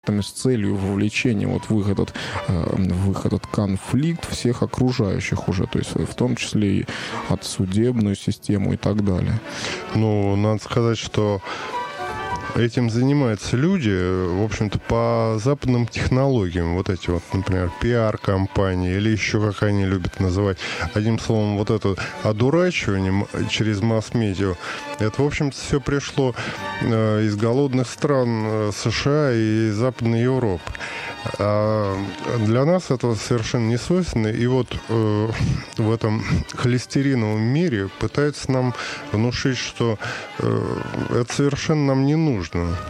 с целью вовлечения вот в этот конфликт всех окружающих уже, то есть в том числе и от судебную систему и так далее. Ну, надо сказать, что этим занимаются люди, в общем-то, по западным технологиям. Вот эти вот, например, пиар-компании или еще, как они любят называть. Одним словом, вот это одурачивание через масс-медиа, это, в общем-то, все пришло из голодных стран США и Западной Европы. А для нас это совершенно не свойственно. И вот в этом холестериновом мире пытаются нам внушить, что это совершенно нам не нужно.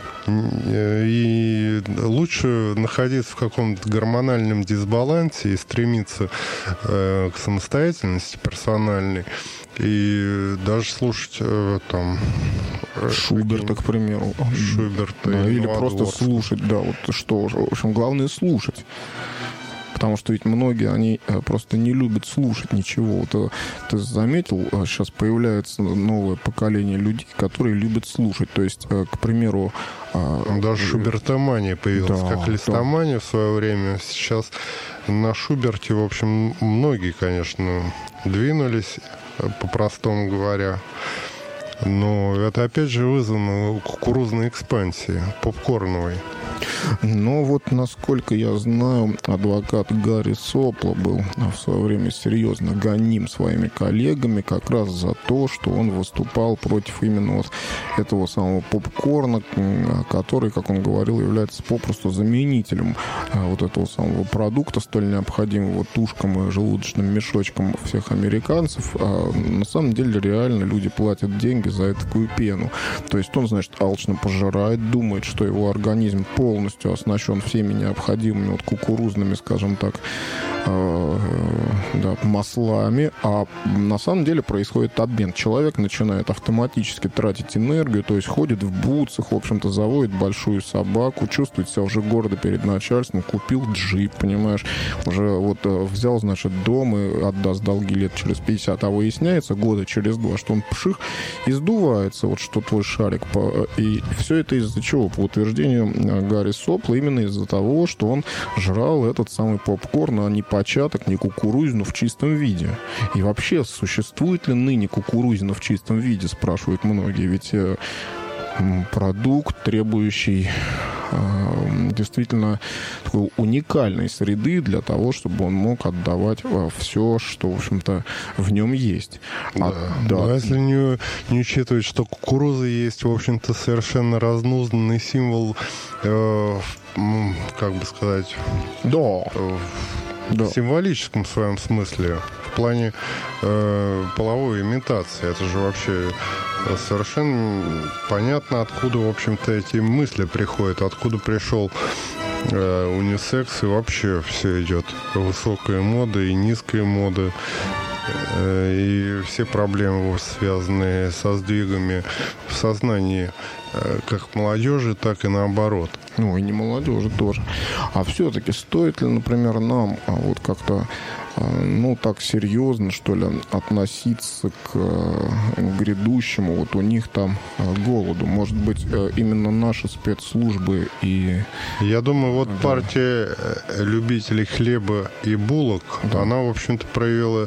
И лучше находиться в каком-то гормональном дисбалансе и стремиться к самостоятельности персональной. И даже слушать там Шуберта, к примеру. Шуберта. Да, или просто слушать, да, вот что же. В общем, главное слушать. Потому что ведь многие, они просто не любят слушать ничего. Вот, ты заметил, сейчас появляется новое поколение людей, которые любят слушать. То есть, к примеру... Даже шубертомания появилась, да, как листомания в свое время. Сейчас на Шуберте, в общем, многие, конечно, двинулись, по-простому говоря. Но это, опять же, вызвано кукурузной экспансией, попкорновой. Но вот, насколько я знаю, адвокат Гарри Сопло был в свое время серьезно гоним своими коллегами как раз за то, что он выступал против именно вот этого самого попкорна, который, как он говорил, является попросту заменителем вот этого самого продукта, столь необходимого тушкам и желудочным мешочкам всех американцев. А на самом деле реально люди платят деньги за такую пену. То есть он, значит, алчно пожирает, думает, что его организм полностью оснащен всеми необходимыми вот кукурузными, скажем так, да, маслами, а на самом деле происходит обмен. Человек начинает автоматически тратить энергию, то есть ходит в бутсах, в общем-то, заводит большую собаку, чувствует себя уже гордо перед начальством, купил джип, понимаешь, уже вот взял, значит, дом и отдаст долги лет через 50, а выясняется года через 2, что он пших и сдувается, вот что твой шарик. И все это из-за чего? По утверждению Гарри Сопла, именно из-за того, что он жрал этот самый попкорн, а не початок, не кукурузину в чистом виде. И вообще, существует ли ныне кукурузина в чистом виде, спрашивают многие. Ведь продукт, требующий действительно такой уникальной среды для того, чтобы он мог отдавать все, что, в общем-то, в нем есть. Да. Да. Если не учитывать, что кукуруза есть, в общем-то, совершенно разнузданный символ, как бы сказать... Да. В символическом своем смысле, в плане половой имитации. Это же вообще совершенно понятно, откуда, в общем-то, эти мысли приходят, откуда пришел унисекс, и вообще все идет. Высокая мода и низкая мода. И все проблемы, связанные со сдвигами в сознании как молодежи, так и наоборот. Ну, и не молодежи тоже. А все-таки стоит ли, например, нам вот как-то, ну, так серьезно, что ли, относиться к грядущему, вот у них там голоду? Может быть, именно наши спецслужбы и... Я думаю, вот да. Партия любителей хлеба и булок, да. Она, в общем-то, проявила,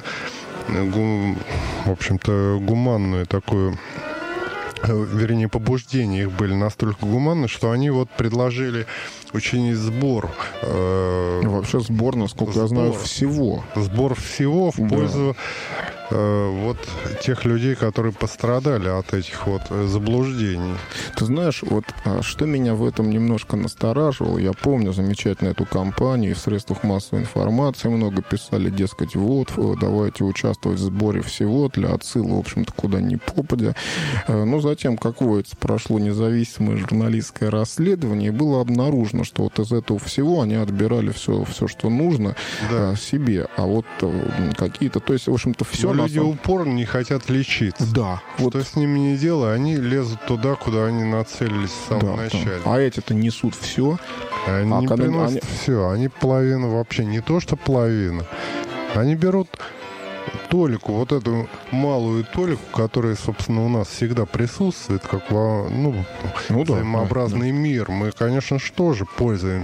в общем-то, гуманную такую... Вернее, побуждения их были настолько гуманны, что они вот предложили учинить сбор. Вообще сбор, насколько я знаю, всего. Сбор всего в пользу вот тех людей, которые пострадали от этих вот заблуждений. Ты знаешь, вот что меня в этом немножко настораживало, я помню замечательно эту кампанию, и в средствах массовой информации много писали, дескать, вот, давайте участвовать в сборе всего для отсыла, в общем-то, куда ни попадя. Но затем, как водится, прошло независимое журналистское расследование, и было обнаружено, что вот из этого всего они отбирали все, что нужно себе, а вот какие-то, то есть, в общем-то, все. Люди упорно не хотят лечиться. Да. Что вот с ними не дело, они лезут туда, куда они нацелились в самом начале. А эти-то несут все. Они не приносят все. Они половину вообще, не то что половину. Они берут толику, вот эту малую толику, которая, собственно, у нас всегда присутствует, как взаимообразный мир, мы, конечно же, тоже пользуемся